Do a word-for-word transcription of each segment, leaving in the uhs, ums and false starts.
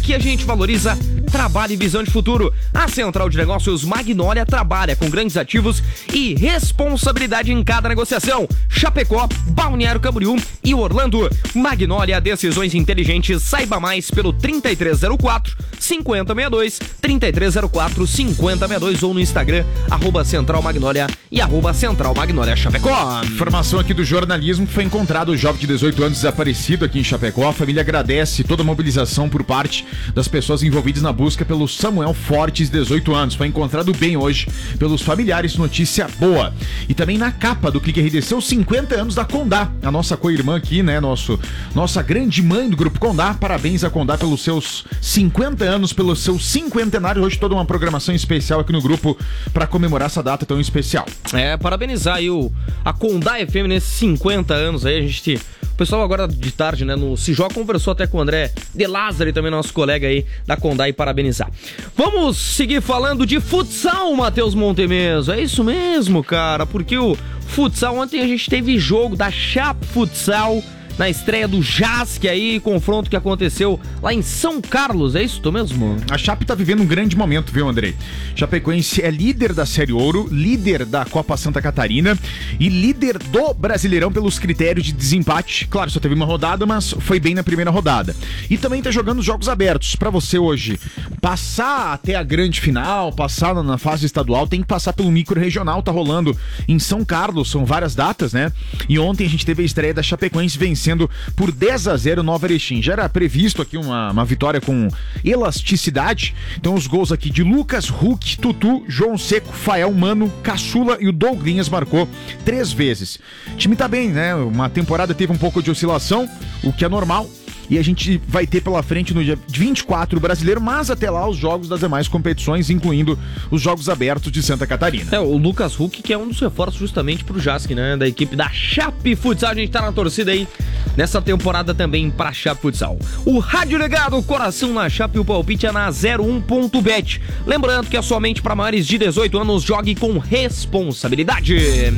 Aqui a gente valoriza trabalho e visão de futuro. A Central de Negócios Magnólia trabalha com grandes ativos e responsabilidade em cada negociação. Chapecó, Balneário Camboriú e Orlando. Magnólia, decisões inteligentes. Saiba mais pelo trinta e três zero quatro, cinquenta sessenta e dois, trinta e três zero quatro, cinquenta sessenta e dois ou no Instagram, arroba Central Magnólia e arroba Central Magnólia Chapecó. Informação aqui do jornalismo: foi encontrado o jovem de dezoito anos desaparecido aqui em Chapecó. A família agradece toda a mobilização por parte das pessoas envolvidas na busca pelo Samuel Fortes, dezoito anos. Foi encontrado bem hoje pelos familiares, notícia boa. E também na capa do Clique R D C, os cinquenta anos da Condá, a nossa co-irmã aqui, né, nosso, nossa grande mãe do Grupo Condá. Parabéns a Condá pelos seus cinquenta anos, pelo seu cinquentenário. Hoje toda uma programação especial aqui no grupo para comemorar essa data tão especial. É, parabenizar aí o, a Condá F M nesses cinquenta anos aí. A gente... O pessoal agora de tarde, né, no Cijó, conversou até com o André de Lázaro, também nosso colega aí da Condá, e parabenizar. Vamos seguir falando de futsal, Matheus Montemeso. É isso mesmo, cara, porque o futsal, ontem a gente teve jogo da Chape Futsal na estreia do Jasque aí, confronto que aconteceu lá em São Carlos, é isso mesmo? A Chape tá vivendo um grande momento, viu, Andrei? Chapecoense é líder da Série Ouro, líder da Copa Santa Catarina e líder do Brasileirão pelos critérios de desempate. Claro, só teve uma rodada, mas foi bem na primeira rodada. E também tá jogando os jogos abertos. Pra você hoje passar até a grande final, passar na fase estadual, tem que passar pelo micro-regional. Tá rolando em São Carlos, são várias datas, né? E ontem a gente teve a estreia da Chapecoense vencendo por dez a zero Nova Erechim. Já era previsto aqui uma, uma vitória com elasticidade. Então os gols aqui de Lucas, Hulk, Tutu, João Seco, Fael, Mano, Caçula e o Douglinhas marcou três vezes. O time tá bem, né? Uma temporada teve um pouco de oscilação, o que é normal. E a gente vai ter pela frente no dia vinte e quatro o Brasileiro, mas até lá os jogos das demais competições, incluindo os Jogos Abertos de Santa Catarina. É, o Lucas Huck, que é um dos reforços justamente pro Jasque, né? Da equipe da Chape Futsal. A gente tá na torcida aí nessa temporada também pra Chape Futsal. O Rádio Legado, o coração na Chape, o palpite é na zero um ponto bet. Lembrando que é somente para maiores de dezoito anos, jogue com responsabilidade.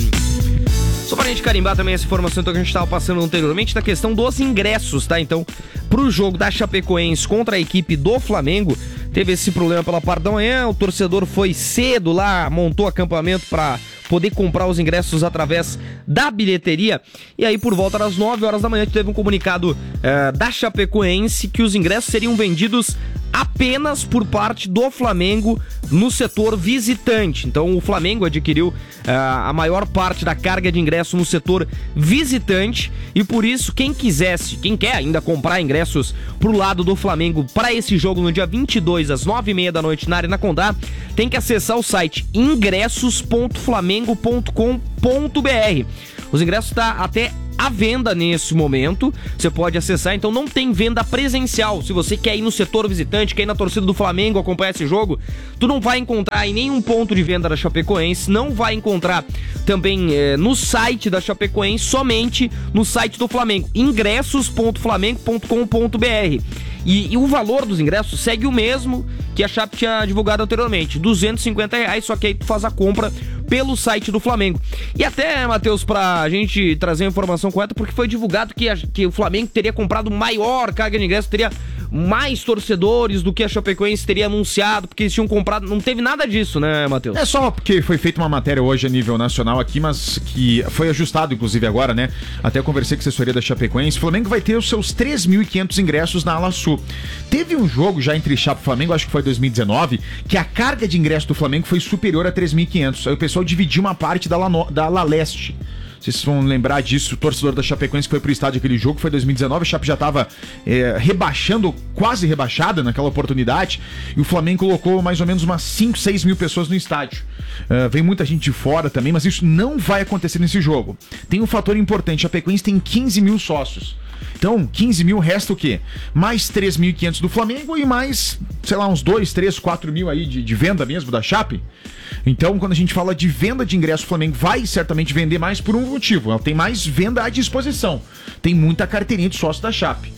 Só pra gente carimbar também essa informação então, que a gente tava passando anteriormente, da questão dos ingressos, tá? Então, pro jogo da Chapecoense contra a equipe do Flamengo, teve esse problema pela parte da manhã, o torcedor foi cedo lá, montou acampamento pra poder comprar os ingressos através da bilheteria, e aí por volta das nove horas da manhã teve um comunicado eh, da Chapecoense que os ingressos seriam vendidos apenas por parte do Flamengo no setor visitante. Então o Flamengo adquiriu uh, a maior parte da carga de ingresso no setor visitante, e por isso quem quisesse, quem quer ainda comprar ingressos pro lado do Flamengo para esse jogo no dia vinte e dois às nove e meia da noite na Arena Condá, tem que acessar o site ingressos ponto flamengo ponto com ponto br. Os ingressos estão até à venda nesse momento, você pode acessar, então não tem venda presencial. Se você quer ir no setor visitante, quer ir na torcida do Flamengo acompanhar esse jogo, tu não vai encontrar em nenhum ponto de venda da Chapecoense, não vai encontrar também é, no site da Chapecoense, somente no site do Flamengo, ingressos ponto flamengo ponto com ponto br. E, e o valor dos ingressos segue o mesmo que a Chape tinha divulgado anteriormente, duzentos e cinquenta reais, só que aí tu faz a compra pelo site do Flamengo. E até, Matheus, pra gente trazer a informação correta, porque foi divulgado que, a, que o Flamengo teria comprado maior carga de ingressos, teria mais torcedores do que a Chapecoense teria anunciado, porque eles tinham comprado. Não teve nada disso, né, Matheus? É só porque foi feita uma matéria hoje a nível nacional aqui, mas que foi ajustado, inclusive, agora, né? Até eu conversei com a assessoria da Chapecoense. O Flamengo vai ter os seus três mil e quinhentos ingressos na ala sul. Teve um jogo já entre Chape e Flamengo, acho que foi dois mil e dezenove, que a carga de ingresso do Flamengo foi superior a três mil e quinhentos. Aí o pessoal dividiu uma parte da ala, no... da ala leste. Vocês vão lembrar disso, o torcedor da Chapecoense que foi pro estádio aquele jogo, foi dois mil e dezenove, a Chape já tava é, rebaixando, quase rebaixada naquela oportunidade, e o Flamengo colocou mais ou menos umas cinco, seis mil pessoas no estádio. Uh, vem muita gente de fora também, mas isso não vai acontecer nesse jogo. Tem um fator importante, a Chapecoense tem quinze mil sócios. Então, quinze mil resta o quê? Mais três mil e quinhentos do Flamengo e mais, sei lá, uns dois, três, quatro mil aí de, de venda mesmo da Chape. Então, quando a gente fala de venda de ingresso, o Flamengo vai certamente vender mais por um motivo. Ela tem mais venda à disposição. Tem muita carteirinha de sócio da Chape.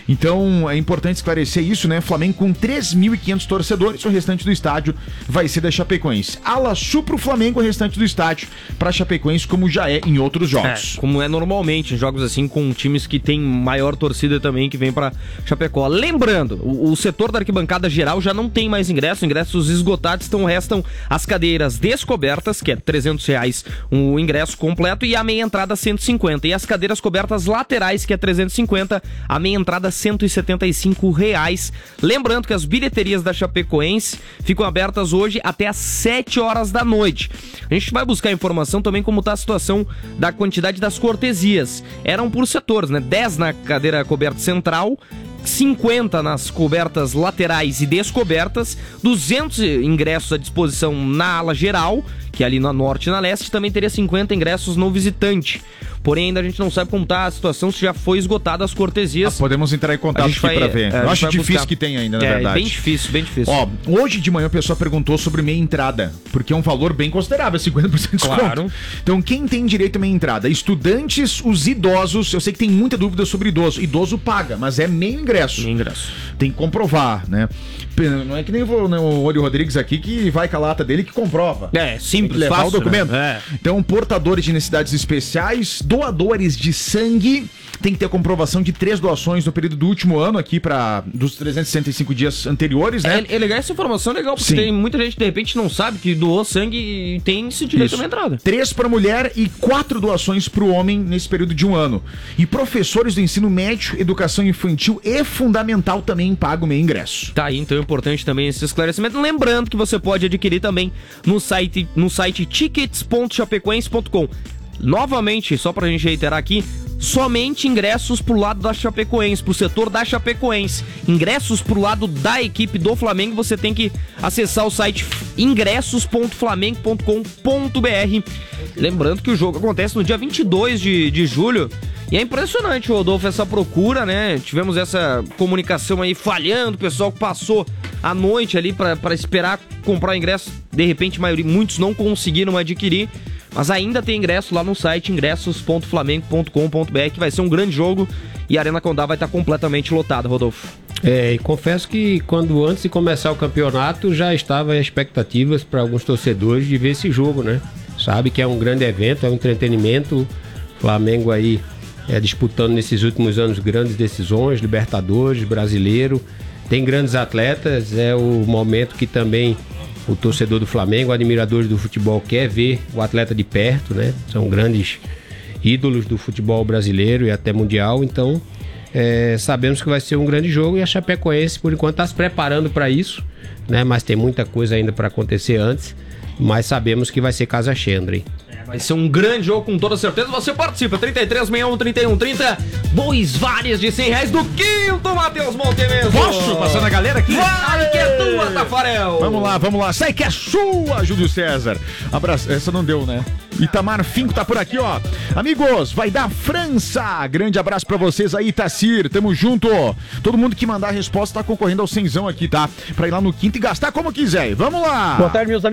Então é importante esclarecer isso, né? Flamengo com três mil e quinhentos torcedores, o restante do estádio vai ser da Chapecoense. Ala sul pro Flamengo, o restante do estádio pra Chapecoense, como já é em outros jogos. É, como é normalmente em jogos assim com times que tem maior torcida também que vem pra Chapecó. Lembrando, o, o setor da arquibancada geral já não tem mais ingresso, ingressos esgotados, então restam as cadeiras descobertas, que é trezentos reais o ingresso completo, e a meia entrada cento e cinquenta. E as cadeiras cobertas laterais, que é trezentos e cinquenta, a meia entrada cento e setenta e cinco reais. Lembrando que as bilheterias da Chapecoense ficam abertas hoje até às sete horas da noite. A gente vai buscar informação também como está a situação da quantidade das cortesias. Eram por setores, né? dez na cadeira coberta central, cinquenta nas cobertas laterais e descobertas, duzentos ingressos à disposição na ala geral, que é ali na norte e na leste, também teria cinquenta ingressos no visitante. Porém, ainda a gente não sabe como está a situação, se já foi esgotada as cortesias. Ah, podemos entrar em contato aqui para ver. É, Eu acho difícil buscar. que tem ainda, na é, verdade. É bem difícil, bem difícil. Ó, hoje de manhã a pessoa perguntou sobre meia entrada, porque é um valor bem considerável, cinquenta por cento de desconto. Claro. Então, quem tem direito a meia entrada? Estudantes, os idosos. Eu sei que tem muita dúvida sobre idoso. Idoso paga, mas é meio ingresso. Meio ingresso. Tem que comprovar, né? Não é que nem o Ori Rodrigues aqui que vai com a lata dele que comprova. É, simples, levar fácil, o documento. Né? É. Então, portadores de necessidades especiais, doadores de sangue, tem que ter comprovação de três doações no período do último ano aqui para dos trezentos e sessenta e cinco dias anteriores, né? É, é legal essa informação, é legal, porque Sim. tem muita gente de repente não sabe que doou sangue e tem esse direito a uma entrada. Três para mulher e quatro doações para o homem nesse período de um ano. E professores do ensino médio, educação infantil e fundamental também pagam meio ingresso. Tá aí, então é importante também esse esclarecimento. Lembrando que você pode adquirir também no site, no site tickets ponto chapecoense ponto com. Novamente, só pra gente reiterar aqui, somente ingressos pro lado da Chapecoense, pro setor da Chapecoense. Ingressos pro lado da equipe do Flamengo, você tem que acessar o site ingressos ponto flamengo ponto com ponto b r. Lembrando que o jogo acontece no dia vinte e dois de, de julho. E é impressionante, Rodolfo, essa procura, né? Tivemos essa comunicação aí falhando, o pessoal que passou a noite ali pra, pra esperar comprar o ingresso. De repente, maioria, muitos não conseguiram adquirir. Mas ainda tem ingresso lá no site ingressos ponto flamengo ponto com ponto b r, que vai ser um grande jogo e a Arena Condá vai estar completamente lotada, Rodolfo. É, e confesso que quando antes de começar o campeonato já estava expectativas para alguns torcedores de ver esse jogo, né? Sabe que é um grande evento, é um entretenimento. Flamengo aí é, disputando nesses últimos anos grandes decisões, Libertadores, Brasileiro, tem grandes atletas, é o momento que também o torcedor do Flamengo, admiradores do futebol, quer ver o atleta de perto, né? São grandes ídolos do futebol brasileiro e até mundial, então é, sabemos que vai ser um grande jogo e a Chapecoense, por enquanto, está se preparando para isso, né? Mas tem muita coisa ainda para acontecer antes, mas sabemos que vai ser casa cheia, Andrei. Vai ser um grande jogo, com toda certeza. Você participa, trinta e três, sessenta e um, trinta e um, trinta. Dois vales de cem reais do quinto, Matheus Montemeso. Posso? Passando a galera aqui? Vai que é tua, Tafarel. Vamos lá, vamos lá. Sai que é sua, Júlio César. Abraço. Essa não deu, né? Itamar Finco tá por aqui, ó. Amigos, vai dar França. Grande abraço pra vocês aí, Tacir. Tamo junto. Todo mundo que mandar a resposta tá concorrendo ao cenzão aqui, tá? Pra ir lá no quinto e gastar como quiser. Vamos lá. Boa tarde, meus amigos.